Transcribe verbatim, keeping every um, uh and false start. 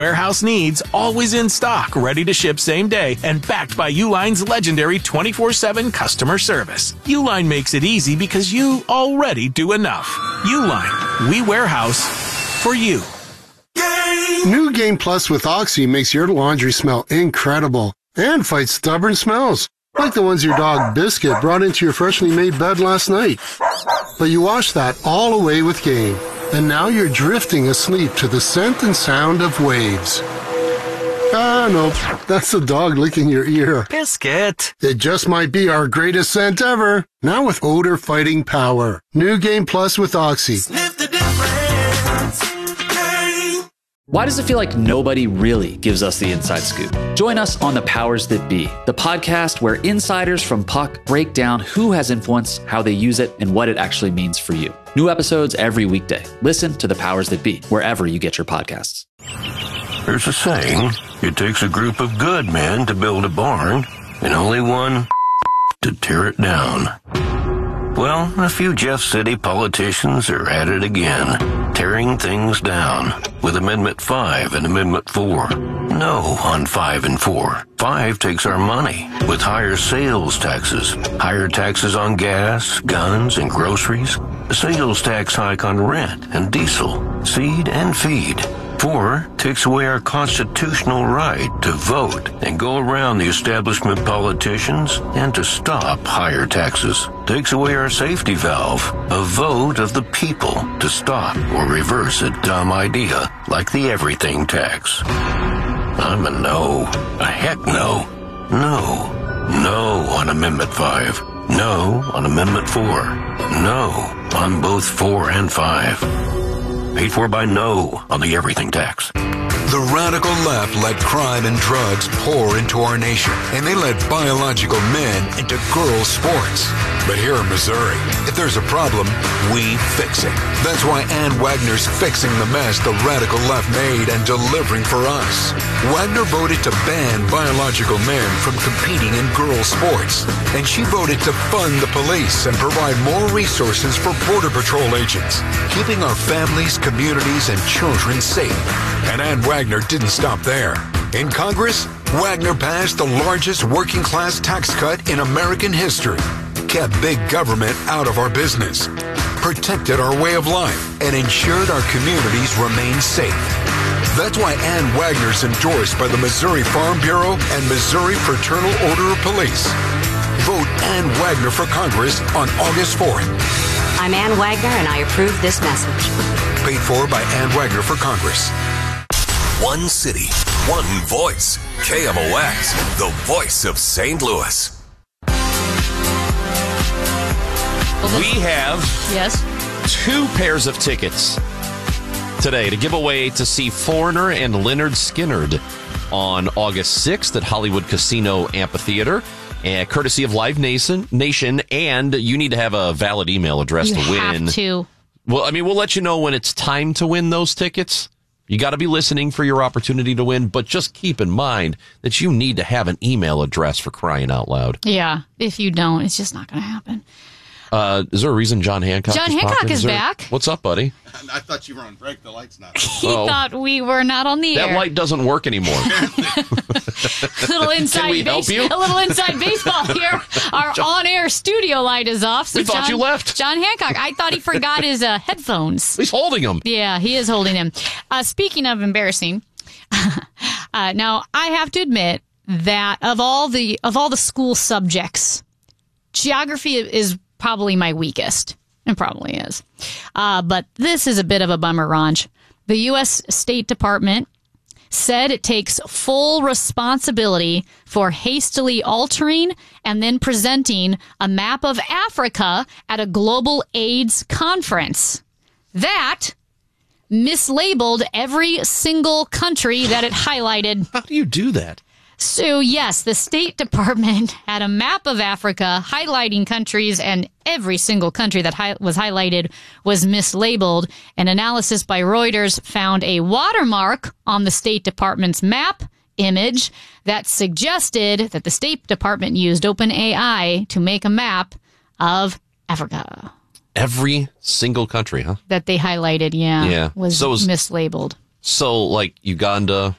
Warehouse needs, always in stock, ready to ship same day, and backed by Uline's legendary twenty-four seven customer service. Uline makes it easy because you already do enough. Uline, we warehouse for you. New Game Plus with Oxy makes your laundry smell incredible and fights stubborn smells, like the ones your dog Biscuit brought into your freshly made bed last night. But you wash that all away with Game, and now you're drifting asleep to the scent and sound of waves. Ah, nope, that's the dog licking your ear. Biscuit. It just might be our greatest scent ever, now with odor-fighting power. New Game Plus with Oxy. Sniff the difference. Game. Why does it feel like nobody really gives us the inside scoop? Join us on The Powers That Be, the podcast where insiders from Puck break down who has influence, how they use it, and what it actually means for you. New episodes every weekday. Listen to The Powers That Be, wherever you get your podcasts. There's a saying, it takes a group of good men to build a barn, and only one to tear it down. Well, a few Jeff City politicians are at it again, tearing things down, with Amendment five and Amendment four. No on five and four. five takes our money, with higher sales taxes, higher taxes on gas, guns, and groceries, a sales tax hike on rent and diesel, seed and feed. four takes away our constitutional right to vote and go around the establishment politicians and to stop higher taxes. Takes away our safety valve, a vote of the people to stop or reverse a dumb idea like the everything tax. I'm a no. A heck no. No. No on Amendment five. No on Amendment four. No on both four and five. Paid for by no on the everything tax. The radical left let crime and drugs pour into our nation, and they let biological men into girls' sports. But here in Missouri, if there's a problem, we fix it. That's why Ann Wagner's fixing the mess the radical left made and delivering for us. Wagner voted to ban biological men from competing in girls' sports, and she voted to fund the police and provide more resources for Border Patrol agents, keeping our families, communities, and children safe. And Ann Wagner didn't stop there. In Congress, Wagner passed the largest working-class tax cut in American history, kept big government out of our business, protected our way of life, and ensured our communities remain safe. That's why Ann Wagner's endorsed by the Missouri Farm Bureau and Missouri Fraternal Order of Police. Vote Ann Wagner for Congress on August fourth. I'm Ann Wagner, and I approve this message. Paid for by Ann Wagner for Congress. One city, one voice. K M O X, the voice of Saint Louis. We have yes two pairs of tickets today to give away to see Foreigner and Lynyrd Skynyrd on August sixth at Hollywood Casino Amphitheater, and courtesy of Live Nation. Nation, and you need to have a valid email address you to win. Have to. Well, I mean, we'll let you know when it's time to win those tickets. You got to be listening for your opportunity to win, but just keep in mind that you need to have an email address, for crying out loud. Yeah, if you don't, it's just not going to happen. Uh, is there a reason John Hancock John is Hancock popping? is, is there, back. What's up, buddy? I thought you were on break. The light's not. He oh. thought we were not on the that air. That light doesn't work anymore. a little inside Can we help base- you? A little inside baseball here. Our John, on-air studio light is off. So we thought John, you left. John Hancock. I thought he forgot his uh, headphones. He's holding them. Yeah, he is holding them. Uh, speaking of embarrassing, uh, now I have to admit that of all the of all the school subjects, geography is probably my weakest. It probably is. Uh, but this is a bit of a bummer, Ranj. The U S State Department said it takes full responsibility for hastily altering and then presenting a map of Africa at a global AIDS conference. That mislabeled every single country that it highlighted. How do you do that? So, yes, the State Department had a map of Africa highlighting countries, and every single country that hi- was highlighted was mislabeled. An analysis by Reuters found a watermark on the State Department's map image that suggested that the State Department used OpenAI to make a map of Africa. Every single country, huh? That they highlighted, yeah, yeah. was so is, mislabeled. So, like Uganda,